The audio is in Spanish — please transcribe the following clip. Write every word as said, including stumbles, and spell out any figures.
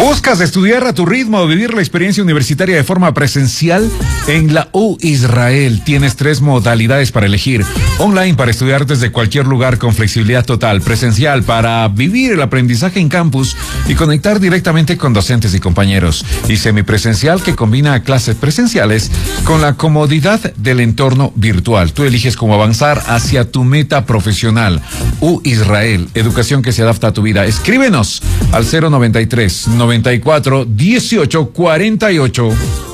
¿Buscas estudiar a tu ritmo o vivir la experiencia universitaria de forma presencial? En la U Israel tienes tres modalidades para elegir. Online para estudiar desde cualquier lugar con flexibilidad total. Presencial para vivir el aprendizaje en campus y conectar directamente con docentes y compañeros. Y semipresencial que combina clases presenciales con la comodidad del entorno virtual. Tú eliges cómo avanzar hacia tu meta profesional. U Israel, educación que se adapta a tu vida. Escríbenos al cero noventa y tres, noventa y cuatro, dieciocho, cuarenta y ocho.